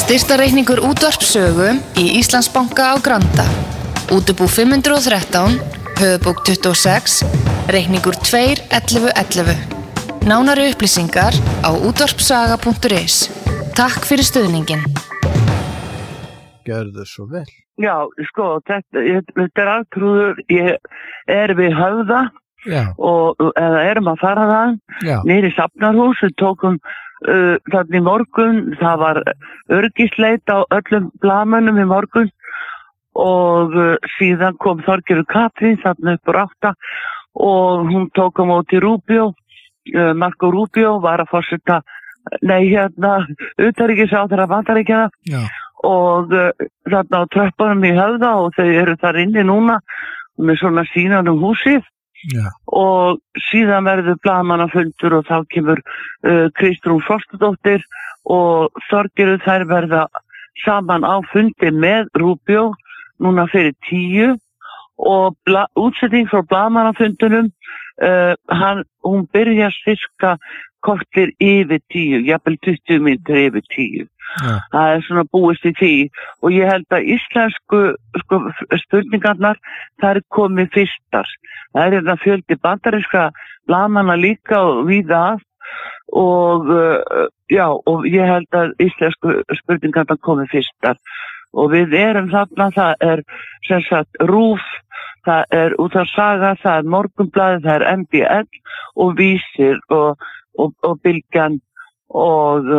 Styrktarreikningur Útvarpssögu í Íslandsbanka á Granda. Útibú 513, höfuðbók 26, reikningur 21111. Nánari upplýsingar á útvarpssaga.is. Takk fyrir stuðningin. Gjörðu svo vel. Já, sko, þetta altrúður, ég við Höfða eða erum að fara það niður í Safnarhús, við tókum þannig í morgun, það var öryggisleit á öllum blaðmönnum í morgun og síðan kom Þorgerður Katrín þarna upp úr 8 og hún tók á móti Rubio, Marco Rubio var að forseta, utanríkisráðherra Bandaríkjanna og þarna á tröppunum í Höfða og þau eru þar inni núna með svona sínan húsið. Og síðan verður blaðamannafundur og þá kemur Kristrún Frostadóttir og Þorgerður, þær verða saman á fundi með Rubio núna fyrir 10 og útsetting frá blaðamannafundunum hún byrjar sirka kortir yfir 10, jafnvel 20 mínútur yfir 10. Það svona búist í því og ég held að íslensku spurningarnar þær komið fyrstar. Það það fjöldi bandaríska blaðamanna líka og víða að og og ég held að íslensku spurningarnar komið fyrstar og við erum þarna, það sem sagt RÚV, það Útvarpssaga, það Morgunblaðið, það MBL og Vísir og Bylgjan og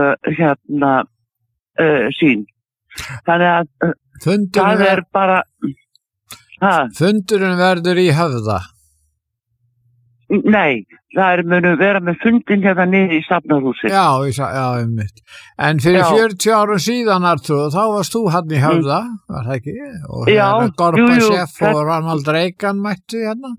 Sýn. Þannig að það bara Fundurinn verður í Höfða? Nei, það munu vera með fundin hérna niður í Safnarhúsi. Já, einmitt. En fyrir 40 árum síðan, Artur, þá varst þú hann í Höfða, var það ekki? Og Gorbachev og Ronald Reagan mættu hérna?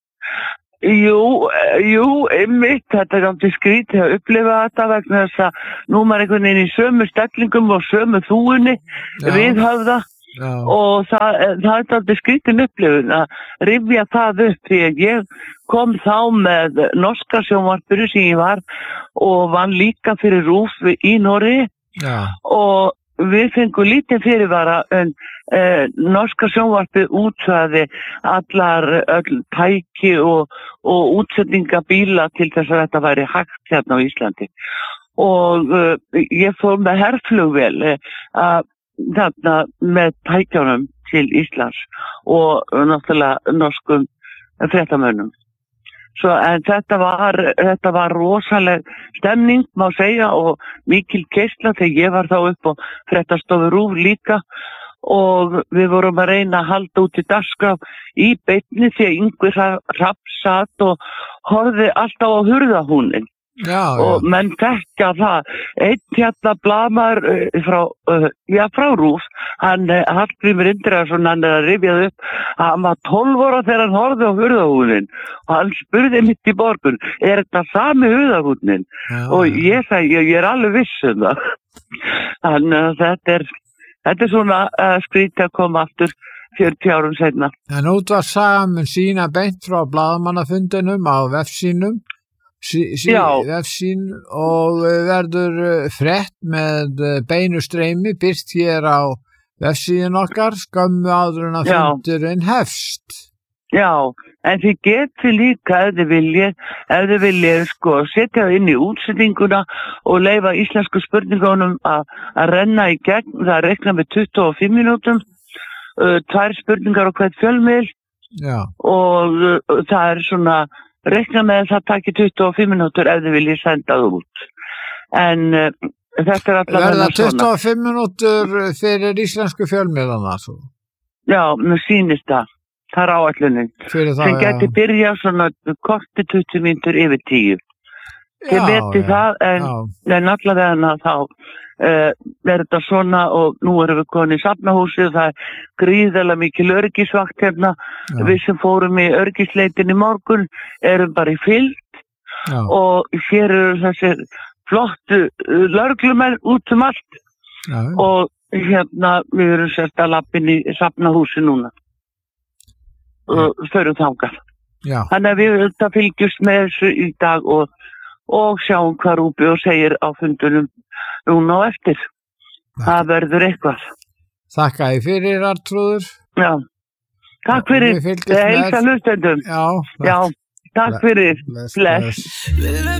Jú, einmitt, þetta aldrei skrítið að upplifa þetta vegna þess að nú maður einhvern veginn í sömu stellingum og sömu þúunni við Höfða og það aldrei skrítið upplifun að rifja það upp því að ég kom þá með norska sjónvarpinu sem ég var og vann líka fyrir RÚV í Noregi og við fengum lítið fyrirvara en norska sjónvarpið útsaði öll tæki og útsetningabíla til þess að þetta væri hægt hérna á Íslandi og ég fór með herflugvél þarna með tækjunum til Íslands og náttúrulega norskum fréttamönnum. En þetta var rosaleg stemning, má segja, og mikil keyrsla þegar ég var þá upp á fréttastofu RÚV líka og við vorum að reyna að halda út í dagskrá í beinni því að Ingvi Hrafn satt og horfði alltaf á hurðahúnin. Og menn þekkja það. Einn hérna blaðamaður frá RÚV, hann Hallgrímur Indriðason, hann að rifjað upp, hann var 12 ára þegar hann horfði á hurðahúnin og hann spurði mitt í morgun, þetta sami hurðahúnin? Og ég sagði, ég alveg viss það. Þannig að þetta svona skrítið að koma aftur 40 árum seinna. En Útvarpssaga mun sýna beint frá blaðamannafundinum á vefsínum vefsín og verður frétt með beinu streymi birt hér á vefsíðin okkar skömmu áður en að fundurinn hefst. Já, en þið getið líka ef þið viljið setja inn í útsetninguna og leyfa íslensku spurningunum að renna í gegn. Það reikna með 25 mínútum, 2 spurningar á hvert fjölmiðl og það svona reikna með að það taki 25 mínútur ef þið viljið senda það út. En þetta allavega verða 25 mínútur fyrir íslensku fjölmiðlana? Já, mér sýnist það. Það áætlunin. Sem geti byrjað svona korti 20 mínútur yfir 10. Ég veti það, en allavega þá þetta svona og nú erum við komin í Safnahúsið, það gríðarlega mikil öryggisvakt hérna, við sem fórum í öryggisleitin í morgun erum bara í fylgd og hér eru þessir flottu lögreglumenn út allt og hérna við erum sérst að lappin í Safnahúsið núna og förum þangað. Þannig að við fylgjumst með þessu í dag og sjáum hvað Rúbio segir á fundunum núna á eftir. Það verður eitthvað. Þakka ég fyrir, Arnþrúður. Já, takk fyrir. Heilsa hlustendum. Já, takk fyrir. Bless.